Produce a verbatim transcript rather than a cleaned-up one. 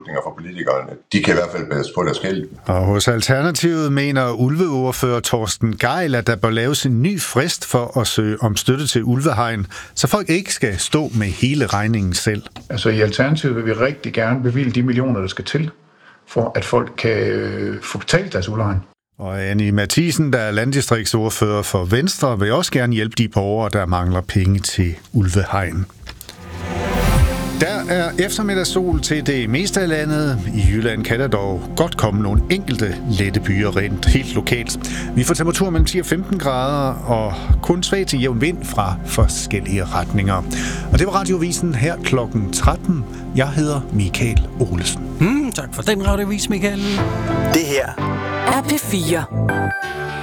for politikerne. De kan i hvert fald passe på deres skæld. Og hos Alternativet mener ulveordfører Torsten Gejl, at der bør laves en ny frist for at søge om støtte til ulvehegn, så folk ikke skal stå med hele regningen selv. Altså i Alternativet vil vi rigtig gerne bevilge de millioner, der skal til, for at folk kan øh, få betalt deres ulvehegn. Og Annie Matthiesen, der er landdistriktsordfører for Venstre, vil også gerne hjælpe de borgere, der mangler penge til ulvehegn. Der er eftermiddagssol til det meste af landet. I Jylland kan der dog godt komme nogle enkelte lette byer rent helt lokalt. Vi får temperatur mellem ti og femten grader og kun svag til jævn vind fra forskellige retninger. Og det var Radiovisen her klokken tretten. Jeg hedder Michael Olesen. Mm, tak for den radiovis, Michael. Det her er P fire.